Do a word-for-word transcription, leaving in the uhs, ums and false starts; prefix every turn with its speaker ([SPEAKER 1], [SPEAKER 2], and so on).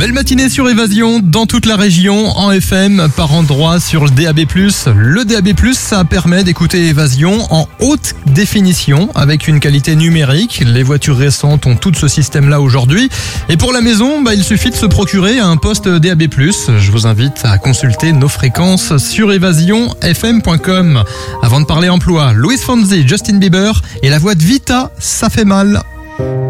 [SPEAKER 1] Belle matinée sur Évasion dans toute la région, en F M, par endroits sur le D A B plus. Le D A B plus, ça permet d'écouter Évasion en haute définition avec une qualité numérique. Les voitures récentes ont tout ce système-là aujourd'hui. Et pour la maison, bah, il suffit de se procurer un poste D A B plus. Je vous invite à consulter nos fréquences sur évasion f m point com. Avant de parler emploi, Luis Fonsi, Justin Bieber et la voix de Vita, ça fait mal.